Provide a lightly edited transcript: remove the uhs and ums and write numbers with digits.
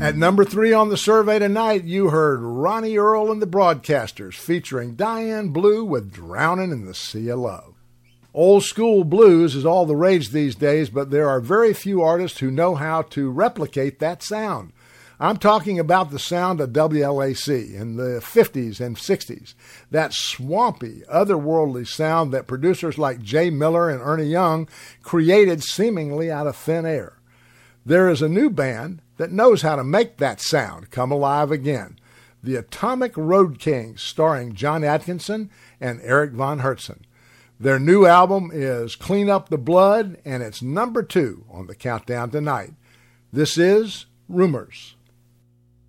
At number 3 on the survey tonight, you heard Ronnie Earl and the Broadcasters featuring Diane Blue with Drowning in the Sea of Love. Old school blues is all the rage these days, but there are very few artists who know how to replicate that sound. I'm talking about the sound of WLAC in the 50s and 60s, that swampy, otherworldly sound that producers like Jay Miller and Ernie Young created seemingly out of thin air. There is a new band that knows how to make that sound come alive again, the Atomic Road Kings, starring John Atkinson and Eric Von Hertzen. Their new album is Clean Up the Blood, and it's number 2 on the countdown tonight. This is Rumors.